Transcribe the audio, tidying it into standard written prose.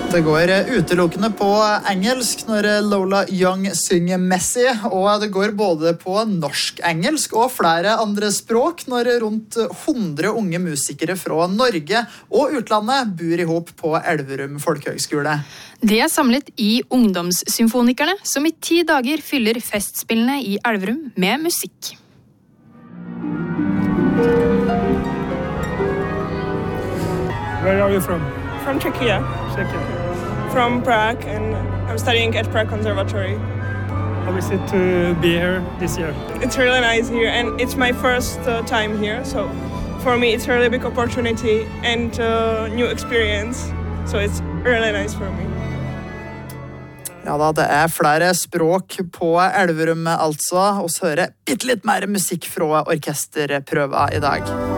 Det går utelukkende på engelsk når Lola Young synger Messi, og det går både på norsk-engelsk og flere andre språk når rundt 100 unge musikere fra Norge og utlandet bor ihop på Elverum Folkehøgskole. De samlet i Ungdomssymfonikerne, som i 10 dager fyller festspillene i Elverum med musikk. Where are you from? From Czechia. Czechia. From Prague, and I'm studying at Prague Conservatory. How is it to be here this year? It's really nice here, and it's my first time here, so for me it's a really big opportunity and new experience, so it's really nice for me. Ja da, det flere språk på Elverum altså, og så hører bitte litt mer musikk fra orkesterprøva i dag.